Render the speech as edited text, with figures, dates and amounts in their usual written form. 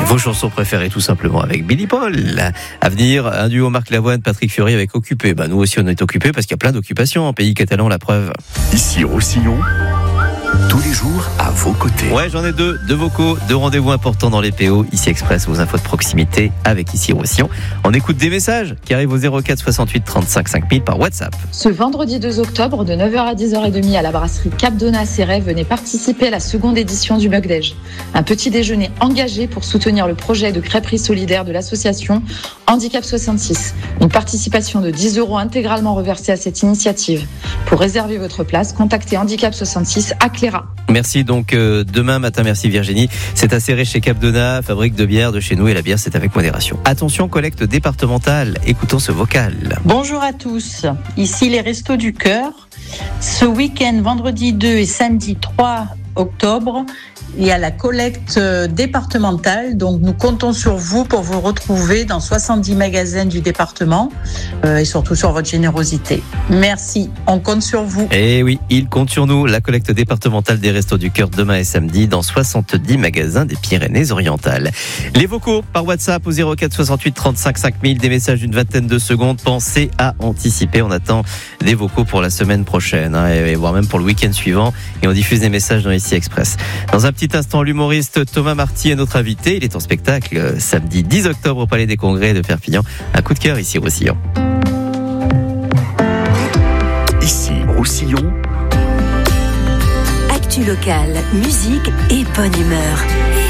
Vos chansons préférées tout simplement avec Billy Paul. À venir, un duo Marc Lavoine, Patrick Fiori avec Occupé. Nous aussi on est occupés parce qu'il y a plein d'occupations en pays catalan, la preuve. Ici Roussillon, tous les jours à vos côtés. Ouais, j'en ai deux vocaux, deux rendez-vous importants dans les PO. Ici Express, vos infos de proximité avec Ici Roussillon. On écoute des messages qui arrivent au 04 68 35 5000 par WhatsApp. Ce vendredi 2 octobre, de 9h à 10h30 à la brasserie Cap Dona à Céret, venez participer à la seconde édition du Mug Déj. Un petit déjeuner engagé pour soutenir le projet de crêperie solidaire de l'association Handicap 66. Une participation de 10 € intégralement reversée à cette initiative. Pour réserver votre place, contactez Handicap 66 à Cléra. Merci donc demain matin, merci Virginie. C'est à Céret chez Cap Dona, fabrique de bière de chez nous et la bière c'est avec modération. Attention, collecte départementale, écoutons ce vocal. Bonjour à tous, ici les Restos du Cœur. Ce week-end, vendredi 2 et samedi 3 octobre, il y a la collecte départementale, donc nous comptons sur vous pour vous retrouver dans 70 magasins du département et surtout sur votre générosité. Merci, on compte sur vous. Et oui, il compte sur nous. La collecte départementale des Restos du Cœur demain et samedi dans 70 magasins des Pyrénées-Orientales. Les vocaux par WhatsApp au 04 68 35 5000, des messages d'une vingtaine de secondes. Pensez à anticiper, on attend des vocaux pour la semaine prochaine et voire même pour le week-end suivant et on diffuse des messages dans Ici Express. Dans un petit instant, l'humoriste Thomas Marty est notre invité. Il est en spectacle samedi 10 octobre au Palais des Congrès de Perpignan. Un coup de cœur ici Roussillon. Ici Roussillon. Actu locale, musique et bonne humeur.